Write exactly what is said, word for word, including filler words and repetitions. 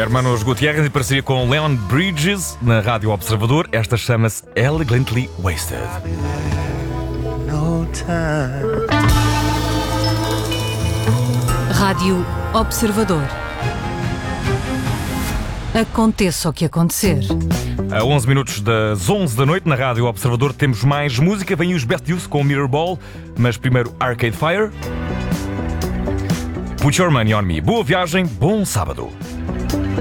Hermanos Gutierrez, em parceria com Leon Bridges, na Rádio Observador. Esta chama-se Elegantly Wasted. Rádio Observador. Aconteça o que acontecer. A onze minutos das onze da noite, na Rádio Observador, temos mais música. Vem os Best Youth com Mirrorball, mas primeiro Arcade Fire. Put Your Money On Me. Boa viagem, bom sábado.